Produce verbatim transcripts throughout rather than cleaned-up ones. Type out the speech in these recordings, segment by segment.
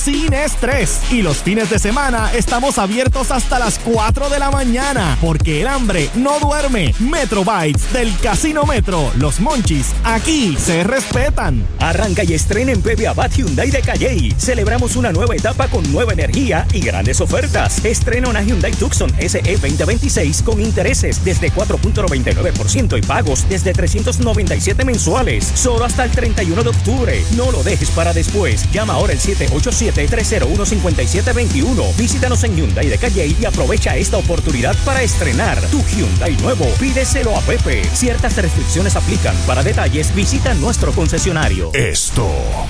sin estrés. Y los fines de semana estamos abiertos hasta las cuatro de la mañana, porque el hambre no duerme. Metro Bites del Casino Metro, Los Monchis, aquí se respetan. Arranca y estrena en Pepe Abad Hyundai de Calley. Celebramos una nueva etapa con nueva energía y grandes ofertas. Estrena una Hyundai Tucson S E veinte veintiséis con intereses desde cuatro punto noventa y nueve por ciento y pagos desde trescientos noventa y siete mensuales. Solo hasta el treinta y uno de octubre. No lo dejes para después. Llama ahora al siete ocho siete, tres cero uno, cinco siete dos uno. Visítanos en Hyundai de Calley y aprovecha esta oportunidad para estrenar tu Hyundai nuevo. Pídeselo a Pepe. Ciertas restricciones aplican. Para detalles, visita nuestro concesionario. Esto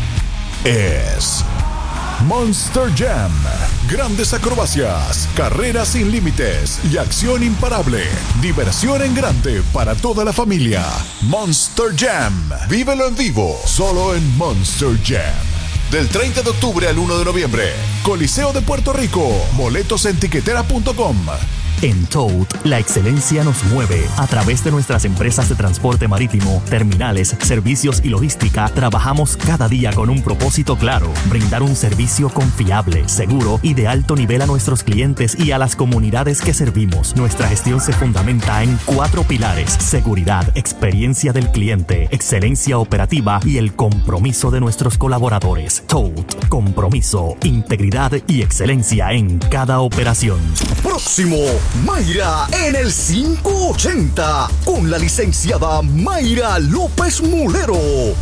es Monster Jam. Grandes acrobacias, carreras sin límites y acción imparable. Diversión en grande para toda la familia. Monster Jam. Vívelo en vivo, solo en Monster Jam. Del treinta de octubre al uno de noviembre. Coliseo de Puerto Rico. Boletos en tiquetera punto com. En Toad, la excelencia nos mueve. A través de nuestras empresas de transporte marítimo, terminales, servicios y logística, trabajamos cada día con un propósito claro: brindar un servicio confiable, seguro y de alto nivel a nuestros clientes y a las comunidades que servimos. Nuestra gestión se fundamenta en cuatro pilares: seguridad, experiencia del cliente, excelencia operativa y el compromiso de nuestros colaboradores. Toad, compromiso, integridad y excelencia en cada operación. Próximo, Mayra en el quinientos ochenta con la licenciada Mayra López Mulero.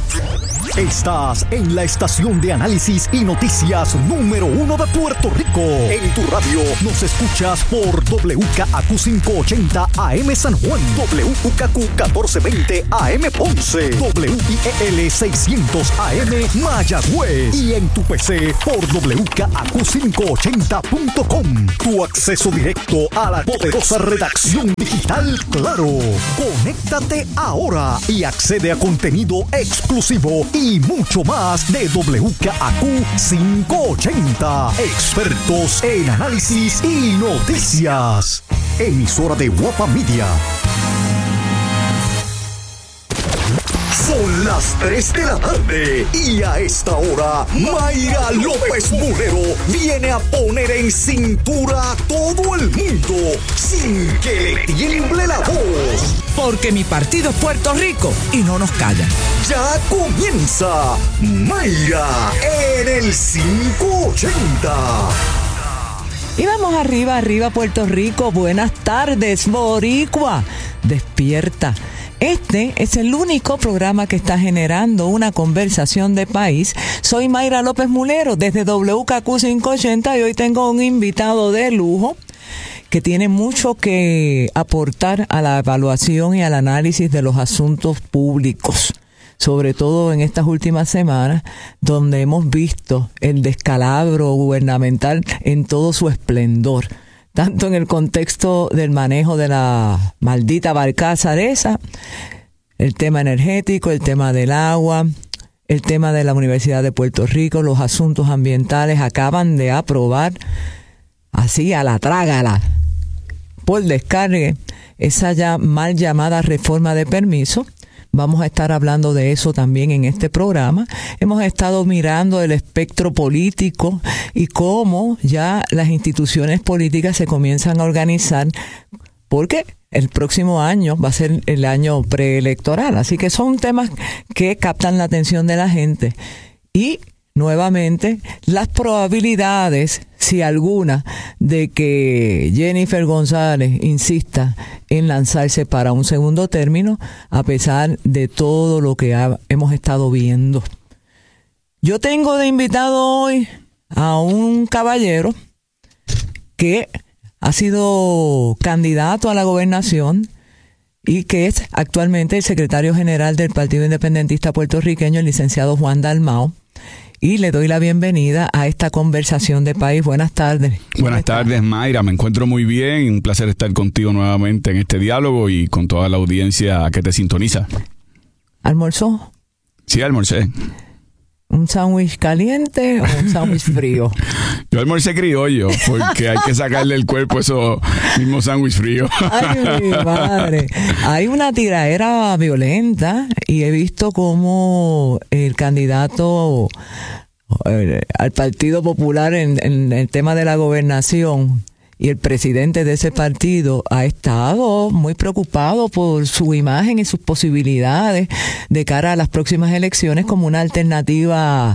Estás en la estación de análisis y noticias número uno de Puerto Rico. En tu radio nos escuchas por W K A Q quinientos ochenta A M San Juan, W K Q catorce veinte A M Ponce, W I E L seiscientos A M Mayagüez y en tu P C por W K A Q quinientos ochenta punto com. Tu acceso directo a la poderosa redacción digital Claro. Conéctate ahora y accede a contenido exclusivo y mucho más de W K A Q quinientos ochenta. Expertos en análisis y noticias. Emisora de Guapa Media. Son las tres de la tarde y a esta hora Mayra López Mulero viene a poner en cintura a todo el mundo sin que le tiemble la voz. Porque mi partido es Puerto Rico y no nos callan. Ya comienza Mayra en el quinientos ochenta. Y vamos arriba, arriba Puerto Rico. Buenas tardes, Boricua. Despierta. Este es el único programa que está generando una conversación de país. Soy Mayra López Mulero desde W K Q quinientos ochenta y hoy tengo un invitado de lujo que tiene mucho que aportar a la evaluación y al análisis de los asuntos públicos, sobre todo en estas últimas semanas, donde hemos visto el descalabro gubernamental en todo su esplendor, tanto en el contexto del manejo de la maldita barcaza esa, el tema energético, el tema del agua, el tema de la Universidad de Puerto Rico, los asuntos ambientales. Acaban de aprobar, así a la trágala, por descargue, esa ya mal llamada reforma de permiso. Vamos a estar hablando de eso también en este programa. Hemos estado mirando el espectro político y cómo ya las instituciones políticas se comienzan a organizar, porque el próximo año va a ser el año preelectoral. Así que son temas que captan la atención de la gente. Y nuevamente, las probabilidades, si alguna, de que Jennifer González insista en lanzarse para un segundo término, a pesar de todo lo que ha, hemos estado viendo. Yo tengo de invitado hoy a un caballero que ha sido candidato a la gobernación y que es actualmente el secretario general del Partido Independentista Puertorriqueño, el licenciado Juan Dalmau. Y le doy la bienvenida a esta conversación de país. Buenas tardes. Buenas tardes, Mayra. Me encuentro muy bien. Un placer estar contigo nuevamente en este diálogo y con toda la audiencia que te sintoniza. ¿Almorzó? Sí, almorcé. ¿Un sándwich caliente o un sándwich frío? Yo almorcé criollo, porque hay que sacarle el cuerpo esos mismos sándwich fríos. Ay, mi madre. Hay una tiraera violenta y he visto cómo el candidato eh, al Partido Popular en, en el tema de la gobernación, y el presidente de ese partido ha estado muy preocupado por su imagen y sus posibilidades de cara a las próximas elecciones como una alternativa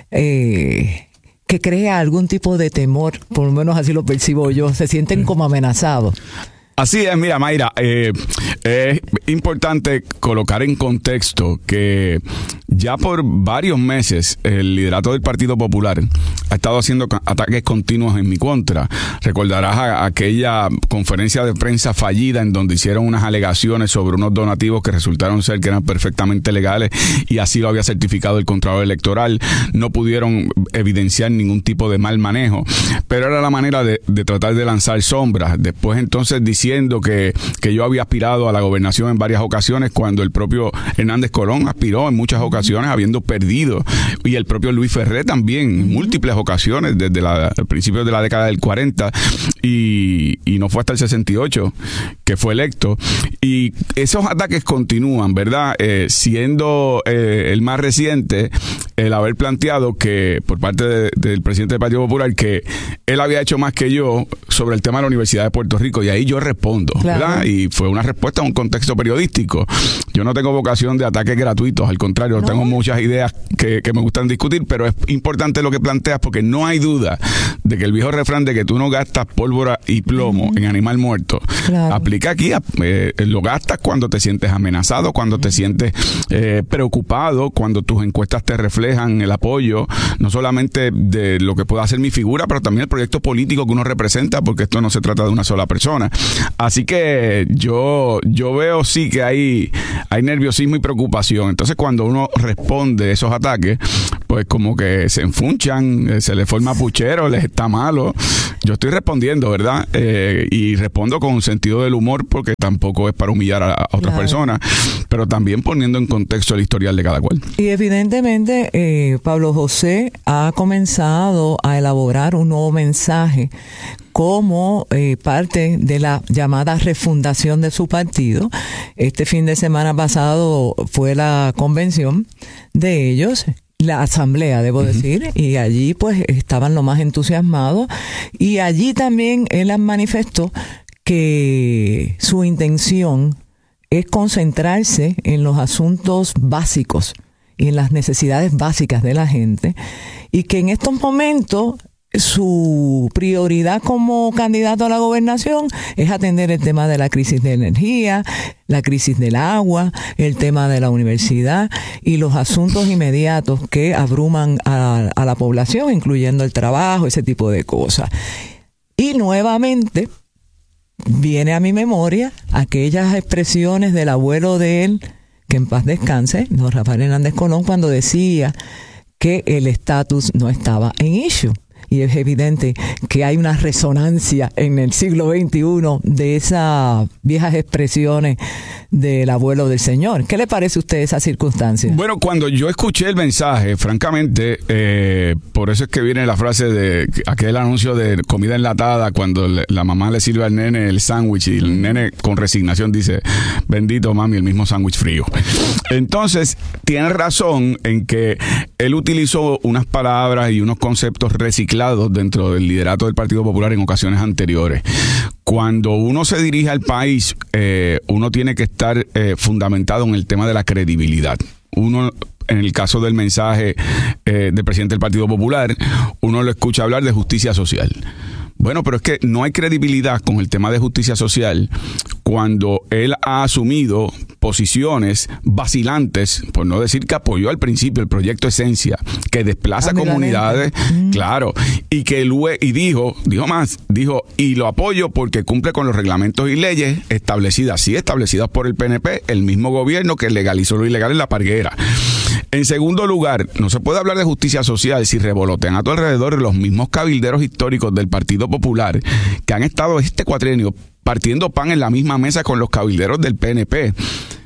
eh, que crea algún tipo de temor, por lo menos así lo percibo yo, se sienten como amenazados. Así es, mira, Mayra, eh, es importante colocar en contexto que ya por varios meses el liderato del Partido Popular ha estado haciendo ataques continuos en mi contra. Recordarás a, a aquella conferencia de prensa fallida en donde hicieron unas alegaciones sobre unos donativos que resultaron ser que eran perfectamente legales y así lo había certificado el Contralor Electoral. No pudieron evidenciar ningún tipo de mal manejo, pero era la manera de, de tratar de lanzar sombras. Después entonces diciendo que, que yo había aspirado a la gobernación en varias ocasiones cuando el propio Hernández Colón aspiró en muchas ocasiones habiendo perdido, y el propio Luis Ferré también en múltiples ocasiones desde la, el principio de la década del cuarenta y, y no fue hasta el sesenta y ocho que fue electo, y esos ataques continúan, ¿verdad? Eh, siendo eh, el más reciente el haber planteado que por parte de, del presidente del Partido Popular que él había hecho más que yo sobre el tema de la Universidad de Puerto Rico, y ahí yo respondo, claro, ¿verdad? Y fue una respuesta a un contexto periodístico. Yo no tengo vocación de ataques gratuitos, al contrario, no. Tengo muchas ideas que, que me gustan discutir, pero es importante lo que planteas porque no hay duda de que el viejo refrán de que tú no gastas pólvora y plomo uh-huh. en animal muerto, claro, aplica aquí. Eh, lo gastas cuando te sientes amenazado, cuando te sientes eh, preocupado, cuando tus encuestas te reflejan el apoyo, no solamente de lo que pueda hacer mi figura, pero también el proyecto político que uno representa, porque esto no se trata de una sola persona. Así que yo, yo veo sí que hay, hay nerviosismo y preocupación. Entonces cuando uno responde esos ataques, pues como que se enfunchan, se les forma puchero, les está malo. Yo estoy respondiendo, ¿verdad? Eh, y respondo con un sentido del humor porque tampoco es para humillar a, a otras claro. personas, pero también poniendo en contexto el historial de cada cual. Y evidentemente eh, Pablo José ha comenzado a elaborar un nuevo mensaje como eh, parte de la llamada refundación de su partido. Este fin de semana pasado fue la convención de ellos, la asamblea, debo uh-huh. decir, y allí pues estaban lo más entusiasmados, y allí también él manifestó que su intención es concentrarse en los asuntos básicos y en las necesidades básicas de la gente, y que en estos momentos su prioridad como candidato a la gobernación es atender el tema de la crisis de energía, la crisis del agua, el tema de la universidad y los asuntos inmediatos que abruman a, a la población, incluyendo el trabajo, ese tipo de cosas. Y nuevamente viene a mi memoria aquellas expresiones del abuelo de él, que en paz descanse, don Rafael Hernández Colón, cuando decía que el estatus no estaba en issue. Y es evidente que hay una resonancia en el siglo veintiuno de esas viejas expresiones del abuelo del señor. ¿Qué le parece a usted esa circunstancia? Bueno, cuando yo escuché el mensaje, francamente, eh, por eso es que viene la frase de aquel anuncio de comida enlatada, cuando le, la mamá le sirve al nene el sándwich y el nene con resignación dice, bendito mami, el mismo sándwich frío. Entonces, tiene razón en que él utilizó unas palabras y unos conceptos reciclados dentro del liderato del Partido Popular en ocasiones anteriores. Cuando uno se dirige al país, eh, uno tiene que estar eh, fundamentado en el tema de la credibilidad. Uno, en el caso del mensaje eh, del presidente del Partido Popular, uno lo escucha hablar de justicia social. Bueno, pero es que no hay credibilidad con el tema de justicia social cuando él ha asumido posiciones vacilantes, por no decir que apoyó al principio el proyecto Esencia, que desplaza ah, comunidades, mm. claro, y que luego, y dijo, dijo más, dijo, y lo apoyo porque cumple con los reglamentos y leyes establecidas, sí, establecidas por el P N P, el mismo gobierno que legalizó lo ilegal en La Parguera. En segundo lugar, no se puede hablar de justicia social si revolotean a tu alrededor los mismos cabilderos históricos del Partido Popular que han estado este cuatrienio partiendo pan en la misma mesa con los cabilderos del P N P.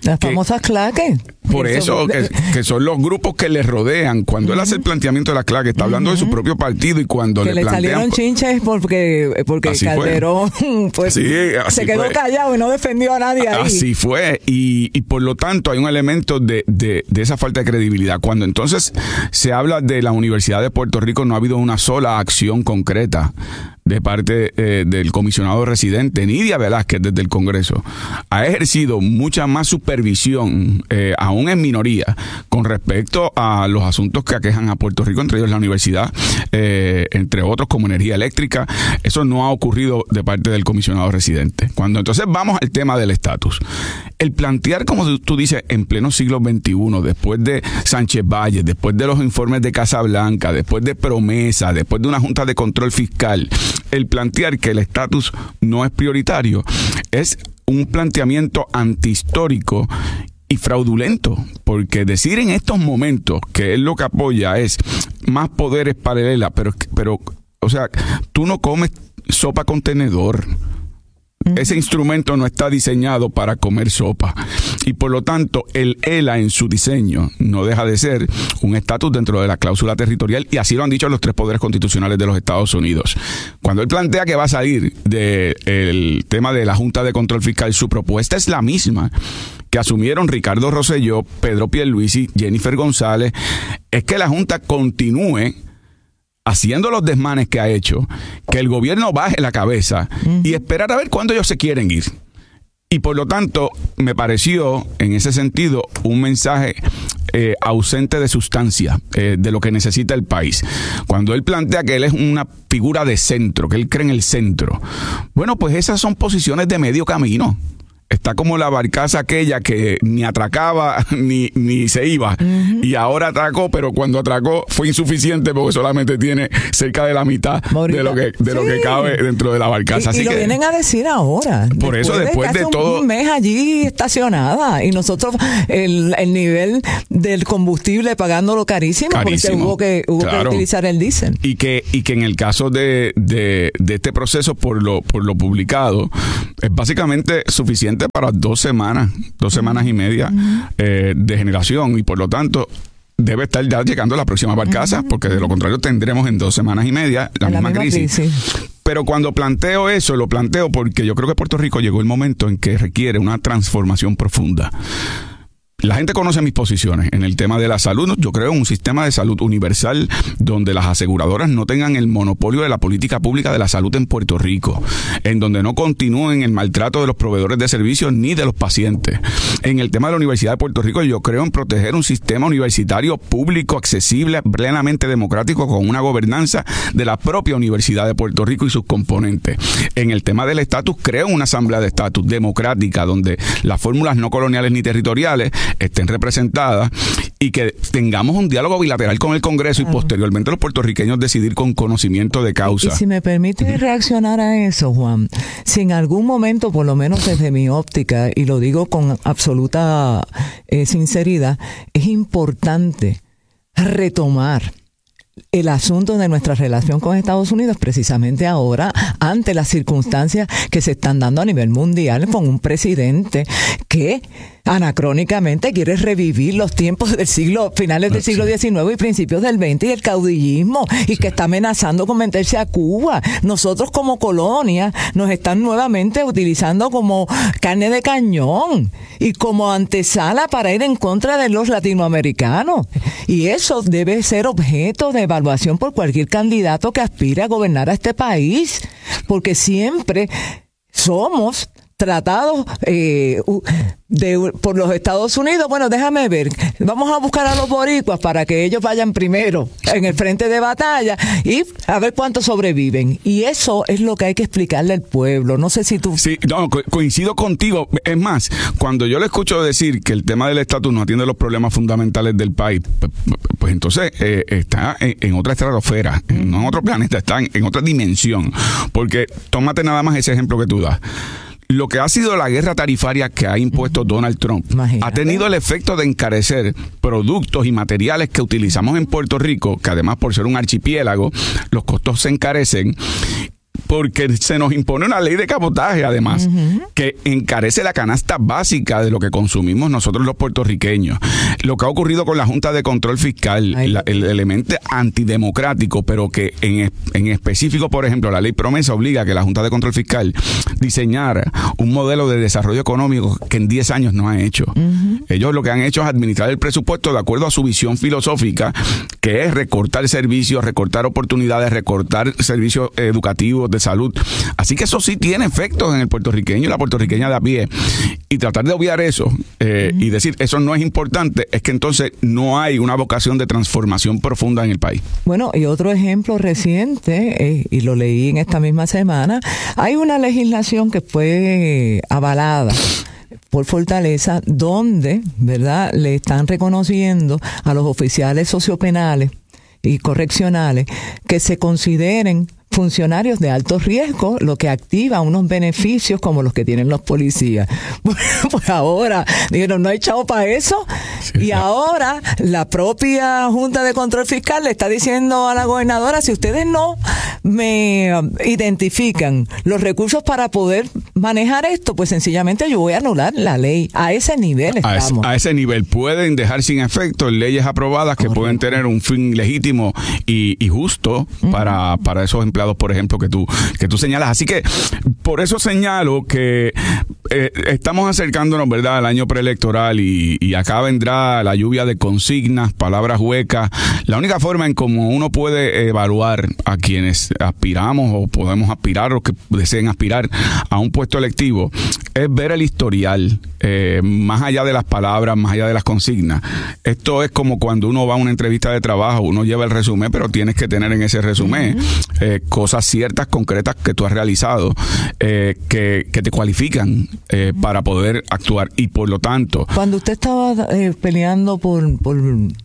Las famosas claques. Por eso, que, que son los grupos que le rodean. Cuando uh-huh. él hace el planteamiento de la claque, está hablando uh-huh. de su propio partido y cuando que le, le plantean... salieron chinches porque, porque Calderón pues, sí, se quedó fue. callado y no defendió a nadie ahí. Así fue. Y, y por lo tanto hay un elemento de, de, de esa falta de credibilidad. Cuando entonces se habla de la Universidad de Puerto Rico, no ha habido una sola acción concreta de parte eh, del comisionado residente, Nidia Velázquez, desde el Congreso. Ha ejercido mucha más supervisión, eh, aún en minoría, con respecto a los asuntos que aquejan a Puerto Rico, entre ellos la universidad, eh, entre otros como energía eléctrica. Eso no ha ocurrido de parte del comisionado residente. Cuando entonces vamos al tema del estatus, el plantear, como tú dices, en pleno siglo veintiuno, después de Sánchez Valle, después de los informes de Casablanca, después de promesa, después de una junta de control fiscal, el plantear que el estatus no es prioritario es un planteamiento antihistórico y fraudulento, porque decir en estos momentos que él lo que apoya es más poderes paralelas, pero, pero o sea, tú no comes sopa con tenedor. Ese instrumento no está diseñado para comer sopa y por lo tanto el E L A en su diseño no deja de ser un estatus dentro de la cláusula territorial y así lo han dicho los tres poderes constitucionales de los Estados Unidos. Cuando él plantea que va a salir del tema de la Junta de Control Fiscal, su propuesta es la misma que asumieron Ricardo Rosselló, Pedro Pierluisi, Jennifer González, es que la Junta continúe haciendo los desmanes que ha hecho, que el gobierno baje la cabeza uh-huh. y esperar a ver cuándo ellos se quieren ir. Y por lo tanto, me pareció, en ese sentido, un mensaje eh, ausente de sustancia eh, de lo que necesita el país. Cuando él plantea que él es una figura de centro, que él cree en el centro, bueno, pues esas son posiciones de medio camino. Está como la barcaza aquella que ni atracaba ni, ni se iba. Uh-huh. Y ahora atracó, pero cuando atracó fue insuficiente porque solamente tiene cerca de la mitad Morita. de lo que de sí. lo que cabe dentro de la barcaza. Y, Así y lo que, vienen a decir ahora. Por después eso, después de, de todo... un mes allí estacionada y nosotros el, el nivel del combustible pagándolo carísimo, carísimo. porque hubo que hubo claro. que utilizar el diésel. Y que y que en el caso de, de, de este proceso por lo por lo publicado es básicamente suficiente para dos semanas, dos semanas y media uh-huh. eh, de generación y por lo tanto debe estar ya llegando la próxima barcaza uh-huh. porque de lo contrario tendremos en dos semanas y media la, misma, la misma crisis. crisis. Pero cuando planteo eso, lo planteo porque yo creo que Puerto Rico llegó el momento en que requiere una transformación profunda. La gente conoce mis posiciones en el tema de la salud. Yo creo en un sistema de salud universal donde las aseguradoras no tengan el monopolio de la política pública de la salud en Puerto Rico, en donde no continúen el maltrato de los proveedores de servicios ni de los pacientes. En el tema de la Universidad de Puerto Rico, yo creo en proteger un sistema universitario público, accesible, plenamente democrático, con una gobernanza de la propia Universidad de Puerto Rico y sus componentes. En el tema del estatus, creo en una asamblea de estatus democrática donde las fórmulas no coloniales ni territoriales estén representadas y que tengamos un diálogo bilateral con el Congreso claro. y posteriormente los puertorriqueños decidir con conocimiento de causa. Y si me permite reaccionar a eso, Juan, si en algún momento, por lo menos desde mi óptica, y lo digo con absoluta eh, sinceridad, es importante retomar el asunto de nuestra relación con Estados Unidos precisamente ahora ante las circunstancias que se están dando a nivel mundial con un presidente que anacrónicamente quiere revivir los tiempos del siglo, finales del siglo diecinueve y principios del veinte y el caudillismo y sí. que está amenazando con meterse a Cuba. Nosotros como colonia nos están nuevamente utilizando como carne de cañón y como antesala para ir en contra de los latinoamericanos. Y eso debe ser objeto de evaluación por cualquier candidato que aspire a gobernar a este país, porque siempre somos tratados eh, de, por los Estados Unidos. Bueno, déjame ver, vamos a buscar a los boricuas para que ellos vayan primero en el frente de batalla y a ver cuántos sobreviven. Y eso es lo que hay que explicarle al pueblo. No sé si tú... Sí, no, co- coincido contigo. Es más, cuando yo le escucho decir que el tema del estatus no atiende los problemas fundamentales del país, pues, pues entonces eh, está en, en otra estratosfera, no en otro planeta, está en, en otra dimensión. Porque tómate nada más ese ejemplo que tú das. Lo que ha sido la guerra tarifaria que ha impuesto Donald Trump Imagínate. ha tenido el efecto de encarecer productos y materiales que utilizamos en Puerto Rico, que además por ser un archipiélago, los costos se encarecen. porque se nos impone una ley de cabotaje, además, uh-huh. que encarece la canasta básica de lo que consumimos nosotros los puertorriqueños. Lo que ha ocurrido con la Junta de Control Fiscal, la, el elemento antidemocrático, pero que en, en específico, por ejemplo, la ley promesa obliga a que la Junta de Control Fiscal diseñara un modelo de desarrollo económico que en diez años no ha hecho. Uh-huh. Ellos lo que han hecho es administrar el presupuesto de acuerdo a su visión filosófica, que es recortar servicios, recortar oportunidades, recortar servicios educativos, de salud. Así que eso sí tiene efectos en el puertorriqueño y la puertorriqueña de a pie. Y tratar de obviar eso eh, uh-huh. y decir eso no es importante, es que entonces no hay una vocación de transformación profunda en el país. Bueno, y otro ejemplo reciente, eh, y lo leí en esta misma semana, hay una legislación que fue avalada por Fortaleza, donde, ¿verdad?, le están reconociendo a los oficiales sociopenales y correccionales que se consideren funcionarios de alto riesgo, lo que activa unos beneficios como los que tienen los policías. Pues, pues ahora, dijeron, no hay chavo para eso. Sí, y ahora la propia Junta de Control Fiscal le está diciendo a la gobernadora, si ustedes no me identifican los recursos para poder manejar esto, pues sencillamente yo voy a anular la ley. A ese nivel estamos. A ese, a ese nivel. Pueden dejar sin efecto leyes aprobadas que Correcto. Pueden tener un fin legítimo y, y justo uh-huh. para, para esos empleados, por ejemplo, que tú, que tú señalas. Así que por eso señalo que eh, estamos acercándonos, ¿verdad?, al año preelectoral y, y acá vendrá la lluvia de consignas, palabras huecas. La única forma en cómo uno puede evaluar a quienes aspiramos o podemos aspirar o que deseen aspirar a un puesto electivo es ver el historial, eh, más allá de las palabras, más allá de las consignas. Esto es como cuando uno va a una entrevista de trabajo, uno lleva el resumen, pero tienes que tener en ese resumen eh, cosas ciertas, concretas que tú has realizado, eh, que, que te cualifican eh, para poder actuar. Y por lo tanto... Cuando usted estaba eh, peleando por... por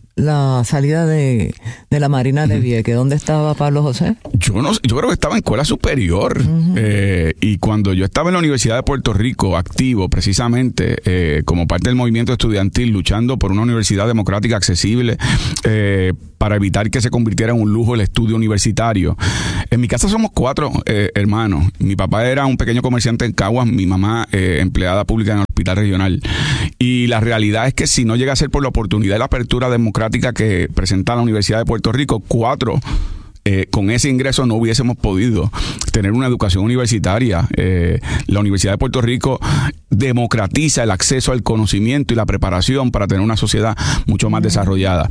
la salida de, de la Marina de Vieques, ¿dónde estaba Pablo José? Yo no, yo creo que estaba en escuela superior. Uh-huh. eh, y cuando yo estaba en la Universidad de Puerto Rico, activo precisamente eh, como parte del movimiento estudiantil, luchando por una universidad democrática accesible, eh, para evitar que se convirtiera en un lujo el estudio universitario. En mi casa somos cuatro eh, hermanos. Mi papá era un pequeño comerciante en Caguas, mi mamá eh, empleada pública en el hospital regional. Y la realidad es que si no llega a ser por la oportunidad y la apertura democrática que presenta la Universidad de Puerto Rico, cuatro Eh, con ese ingreso no hubiésemos podido tener una educación universitaria. Eh, la Universidad de Puerto Rico democratiza el acceso al conocimiento y la preparación para tener una sociedad mucho más desarrollada.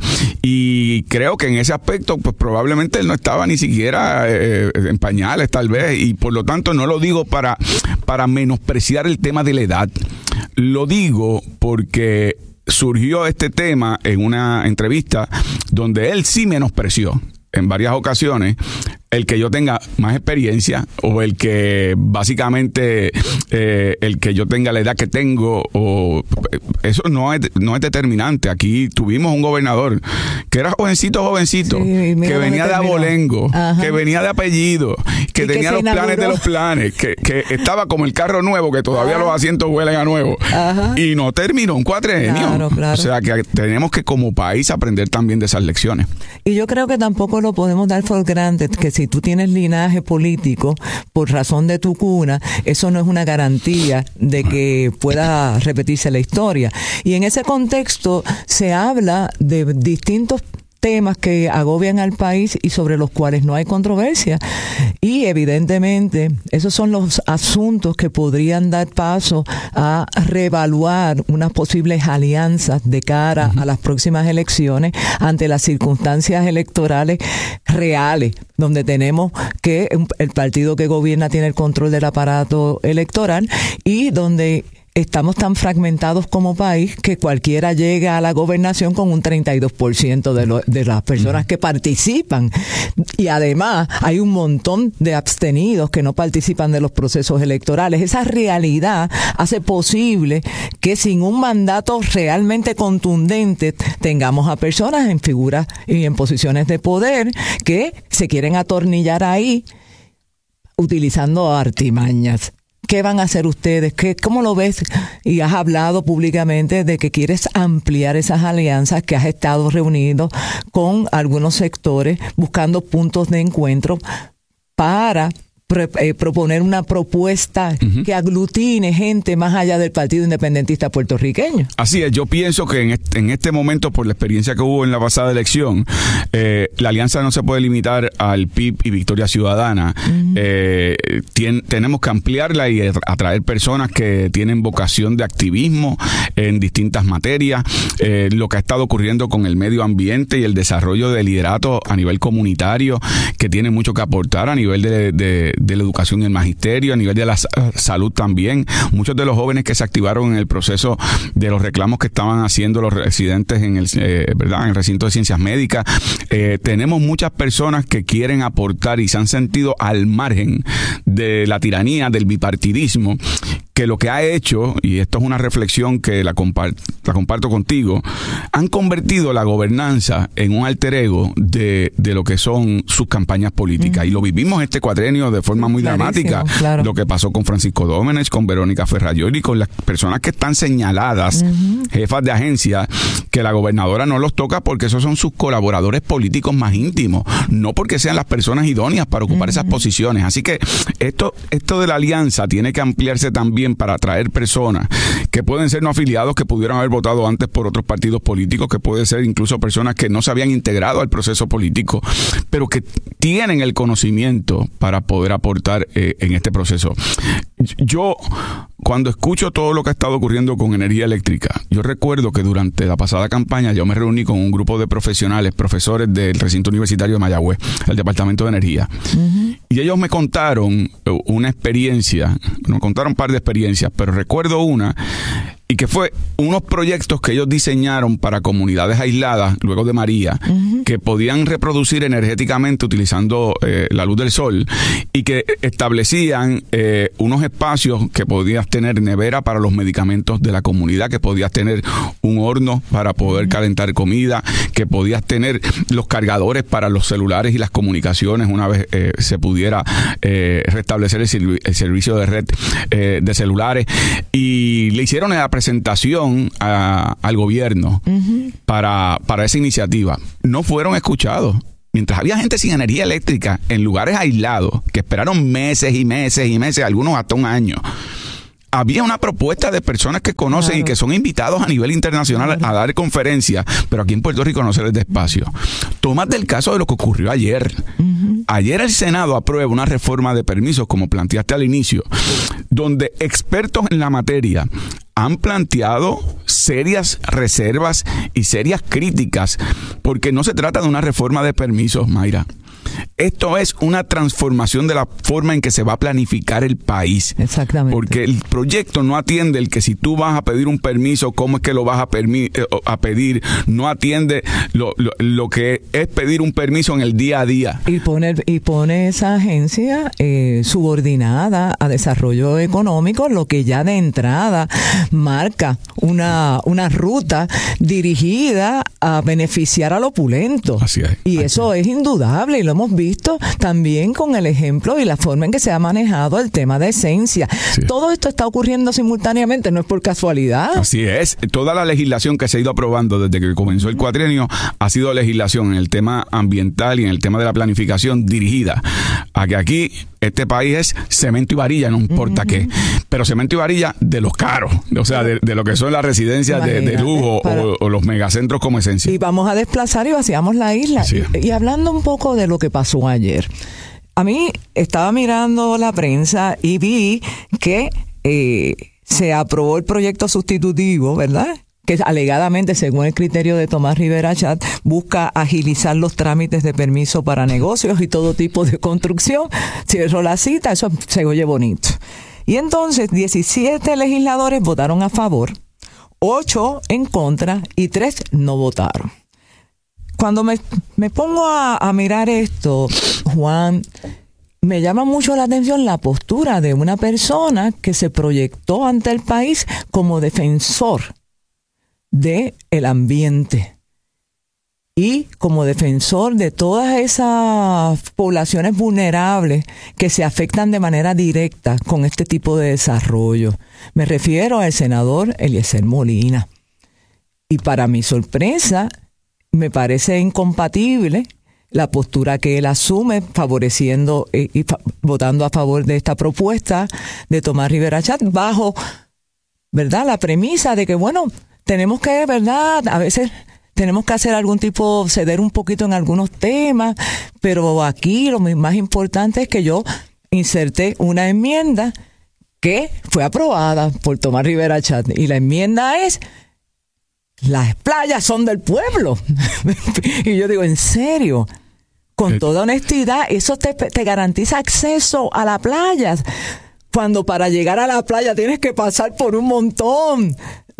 Y creo que en ese aspecto, pues probablemente él no estaba ni siquiera eh, en pañales, tal vez, y por lo tanto no lo digo para, para menospreciar el tema de la edad. Lo digo porque surgió este tema en una entrevista donde él sí menospreció en varias ocasiones el que yo tenga más experiencia o el que básicamente eh, el que yo tenga la edad que tengo, o eso no es, no es determinante. Aquí tuvimos un gobernador que era jovencito, jovencito, sí, que venía de abolengo, Ajá. que venía de apellido, que y tenía que los inauguró. planes de los planes, que, que estaba como el carro nuevo, que todavía Ajá. los asientos huelen a nuevo, Ajá. y no terminó un cuatrienio. Claro, claro. O sea que tenemos que como país aprender también de esas lecciones. Y yo creo que tampoco lo podemos dar por granted, que si tú tienes linaje político por razón de tu cuna, eso no es una garantía de que pueda repetirse la historia. Y en ese contexto se habla de distintos temas que agobian al país y sobre los cuales no hay controversia. Y evidentemente esos son los asuntos que podrían dar paso a reevaluar unas posibles alianzas de cara uh-huh. a las próximas elecciones ante las circunstancias electorales reales, donde tenemos que el partido que gobierna tiene el control del aparato electoral y donde estamos tan fragmentados como país que cualquiera llega a la gobernación con un treinta y dos por ciento de, lo, de las personas que participan. Y además hay un montón de abstenidos que no participan de los procesos electorales. Esa realidad hace posible que sin un mandato realmente contundente tengamos a personas en figuras y en posiciones de poder que se quieren atornillar ahí utilizando artimañas. ¿Qué van a hacer ustedes? ¿Qué, ¿Cómo lo ves? Y has hablado públicamente de que quieres ampliar esas alianzas, que has estado reunido con algunos sectores buscando puntos de encuentro para pro, eh, proponer una propuesta uh-huh. que aglutine gente más allá del Partido Independentista puertorriqueño. Así es, yo pienso que en este, en este momento, por la experiencia que hubo en la pasada elección, eh, la alianza no se puede limitar al P I B y Victoria Ciudadana. Uh-huh. Eh, tien, tenemos que ampliarla y atraer personas que tienen vocación de activismo en distintas materias. Eh, lo que ha estado ocurriendo con el medio ambiente y el desarrollo de liderato a nivel comunitario, que tiene mucho que aportar a nivel de, de, de la educación y el magisterio, a nivel de la salud también. Muchos de los jóvenes que se activaron en el proceso de los reclamos que estaban haciendo los residentes en el, eh, ¿verdad? en el recinto de ciencias médicas. Eh, tenemos muchas personas que quieren aportar y se han sentido al margen de la tiranía, del bipartidismo, que lo que ha hecho, y esto es una reflexión que la, compart- la comparto contigo, han convertido la gobernanza en un alter ego de, de lo que son sus campañas políticas. Mm. Y lo vivimos este cuatrenio de forma muy Clarísimo, dramática. Claro. Lo que pasó con Francisco Dómenes, con Verónica Ferrayoli, con las personas que están señaladas, mm-hmm. jefas de agencia, que la gobernadora no los toca porque esos son sus colaboradores políticos más íntimos, no porque sean las personas idóneas para ocupar mm-hmm. esas posiciones. Así que esto, esto de la alianza tiene que ampliarse también para atraer personas que pueden ser no afiliados, que pudieran haber votado antes por otros partidos políticos, que pueden ser incluso personas que no se habían integrado al proceso político, pero que tienen el conocimiento para poder aportar eh, en este proceso. Yo, cuando escucho todo lo que ha estado ocurriendo con energía eléctrica, yo recuerdo que durante la pasada campaña yo me reuní con un grupo de profesionales, profesores del recinto universitario de Mayagüez, el Departamento de Energía, uh-huh. y ellos me contaron una experiencia, me contaron un par de experiencias, pero recuerdo una, y que fue unos proyectos que ellos diseñaron para comunidades aisladas luego de María, uh-huh. que podían reproducir energéticamente utilizando eh, la luz del sol, y que establecían eh, unos espacios que podías tener nevera para los medicamentos de la comunidad, que podías tener un horno para poder uh-huh. calentar comida, que podías tener los cargadores para los celulares y las comunicaciones una vez eh, se pudiera eh, restablecer el, serv- el servicio de red eh, de celulares, y le hicieron la presentación a, al gobierno uh-huh. para, para esa iniciativa. No fueron escuchados. Mientras había gente sin energía eléctrica en lugares aislados, que esperaron meses y meses y meses, algunos hasta un año, había una propuesta de personas que conocen claro. y que son invitados a nivel internacional claro. a dar conferencias, pero aquí en Puerto Rico no se les da espacio. Tómate el caso de lo que ocurrió ayer. Uh-huh. Ayer el Senado aprueba una reforma de permisos, como planteaste al inicio, donde expertos en la materia han planteado serias reservas y serias críticas, porque no se trata de una reforma de permisos, Mayra. Esto es una transformación de la forma en que se va a planificar el país. Exactamente. Porque el proyecto no atiende el que si tú vas a pedir un permiso, cómo es que lo vas a, permi- a pedir. No atiende lo, lo, lo que es pedir un permiso en el día a día. Y pone, y pone esa agencia eh, subordinada a desarrollo económico, lo que ya de entrada marca una, una ruta dirigida a beneficiar al opulento. Así es. Y eso es indudable, y lo hemos visto también con el ejemplo y la forma en que se ha manejado el tema de esencia. Sí. Todo esto está ocurriendo simultáneamente, no es por casualidad. Así es. Toda la legislación que se ha ido aprobando desde que comenzó el cuatrienio ha sido legislación en el tema ambiental y en el tema de la planificación dirigida a que aquí este país es cemento y varilla, no importa uh-huh. qué, pero cemento y varilla de los caros, o sea, de, de lo que son las residencias de, de lujo para... o, o los megacentros como esencia. Y vamos a desplazar y vaciamos la isla. Sí. Y, y hablando un poco de lo que pasó ayer, a mí estaba mirando la prensa y vi que eh, se aprobó el proyecto sustitutivo, ¿verdad?, que alegadamente, según el criterio de Tomás Rivera Chat, busca agilizar los trámites de permiso para negocios y todo tipo de construcción. Cierro la cita, eso se oye bonito. Y entonces diecisiete legisladores votaron a favor, ocho en contra y tres no votaron. Cuando me, me pongo a, a mirar esto, Juan, me llama mucho la atención la postura de una persona que se proyectó ante el país como defensor de el ambiente y como defensor de todas esas poblaciones vulnerables que se afectan de manera directa con este tipo de desarrollo. Me refiero al senador Eliezer Molina. Y para mi sorpresa, me parece incompatible la postura que él asume, favoreciendo eh, y fa- votando a favor de esta propuesta de Tomás Rivera Chatz, bajo, ¿verdad?, la premisa de que, bueno, tenemos que, ¿verdad?, a veces tenemos que hacer algún tipo, ceder un poquito en algunos temas, pero aquí lo más importante es que yo inserté una enmienda que fue aprobada por Tomás Rivera Chatz, y la enmienda es: las playas son del pueblo. Y yo digo, ¿en serio? Con toda honestidad, eso te, te garantiza acceso a la playa. Cuando para llegar a la playa tienes que pasar por un montón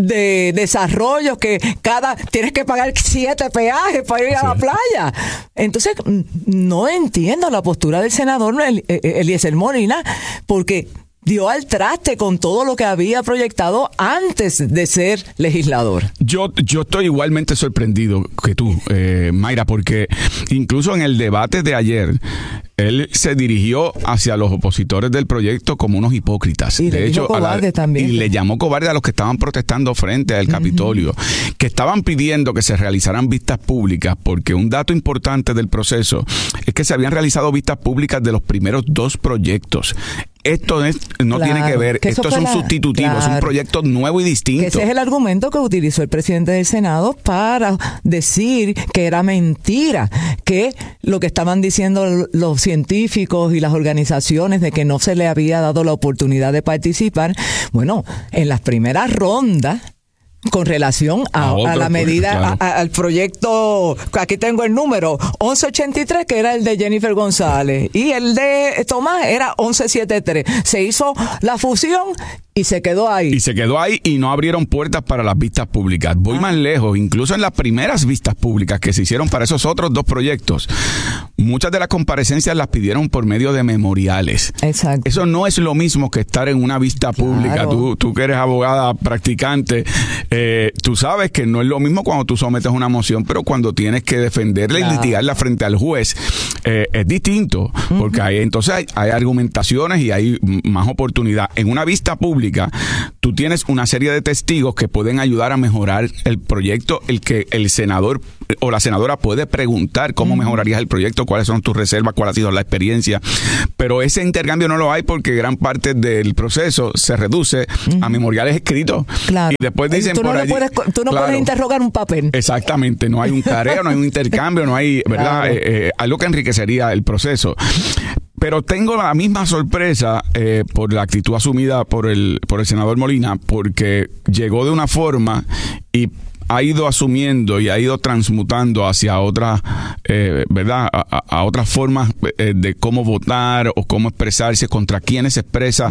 de desarrollos que cada tienes que pagar siete peajes para ir a la playa. Entonces, no entiendo la postura del senador Eliezer Molina, porque dio al traste con todo lo que había proyectado antes de ser legislador. Yo, yo estoy igualmente sorprendido que tú, eh, Mayra, porque incluso en el debate de ayer, él se dirigió hacia los opositores del proyecto como unos hipócritas. Y de le hecho, dijo cobarde a la, también. Y le llamó cobarde a los que estaban protestando frente al Capitolio, uh-huh. que estaban pidiendo que se realizaran vistas públicas, porque un dato importante del proceso es que se habían realizado vistas públicas de los primeros dos proyectos. Esto es, no claro, tiene que ver, que esto es un la, sustitutivo, claro, es un proyecto nuevo y distinto. Que ese es el argumento que utilizó el presidente del Senado para decir que era mentira, que lo que estaban diciendo los científicos y las organizaciones de que no se le había dado la oportunidad de participar. Bueno, en las primeras rondas, con relación a, a, otro, a la medida, claro. a, a, al proyecto, aquí tengo el número, once ochenta y tres, que era el de Jennifer González, y el de Tomás era once setenta y tres. Se hizo la fusión y se quedó ahí. Y se quedó ahí y no abrieron puertas para las vistas públicas. Voy ah. más lejos, incluso en las primeras vistas públicas que se hicieron para esos otros dos proyectos, muchas de las comparecencias las pidieron por medio de memoriales. Exacto. Eso no es lo mismo que estar en una vista claro. pública. Tú, tú que eres abogada practicante, eh, tú sabes que no es lo mismo cuando tú sometes una moción, pero cuando tienes que defenderla claro. y litigarla frente al juez, eh, es distinto, uh-huh. porque hay, entonces hay, hay argumentaciones y hay más oportunidad. En una vista pública, tú tienes una serie de testigos que pueden ayudar a mejorar el proyecto, el que el senador o la senadora puede preguntar cómo uh-huh. mejorarías el proyecto, cuáles son tus reservas, cuál ha sido la experiencia, pero ese intercambio no lo hay porque gran parte del proceso se reduce uh-huh. a memoriales escritos. Claro. Y después dicen tú no por allí, puedes, tú no claro, puedes interrogar un papel. Exactamente, no hay un careo, no hay un intercambio, no hay, ¿verdad? Claro. Eh, eh, algo que enriquecería el proceso. Pero tengo la misma sorpresa eh, por la actitud asumida por el, por el senador Molina, porque llegó de una forma y ha ido asumiendo y ha ido transmutando hacia otras, eh, ¿verdad? A, a otras formas eh, de cómo votar o cómo expresarse, contra quienes se expresa